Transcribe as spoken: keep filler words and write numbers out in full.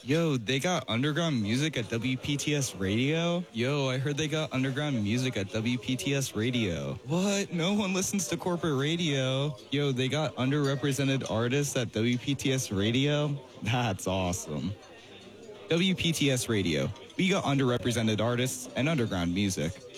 Yo, they got underground music at W P T S Radio? Yo, I heard they got underground music at W P T S Radio. What? No one listens to corporate radio. Yo, they got underrepresented artists at W P T S Radio? That's awesome. W P T S Radio. We got underrepresented artists and underground music.